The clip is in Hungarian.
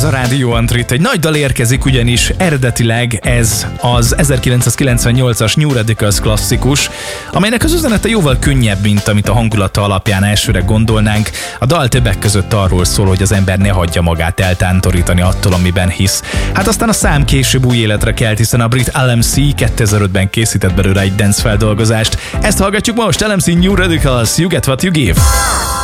ez a Rádió Antrit. Egy nagy dal érkezik, ugyanis eredetileg ez az 1998-as New Radicals klasszikus, amelynek az üzenete jóval könnyebb, mint amit a hangulata alapján elsőre gondolnánk. A dal többek között arról szól, hogy az ember ne hagyja magát eltántorítani attól, amiben hisz. Hát aztán a szám később új életre kelt, hiszen a brit LMC 2005-ben készített belőle egy dance feldolgozást. Ezt hallgatjuk most, LMC New Radicals, You Get What You Give.